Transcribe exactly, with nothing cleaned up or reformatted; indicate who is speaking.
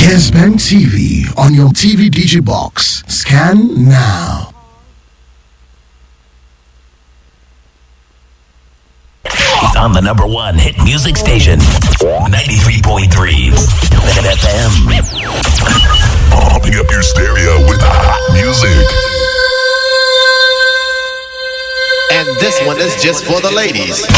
Speaker 1: S Ben T V on your T V D J box. Scan now.
Speaker 2: It's on the number one hit music station, ninety-three point three F M.
Speaker 3: Pumping up your stereo with hot music.
Speaker 4: And this one is just for the ladies.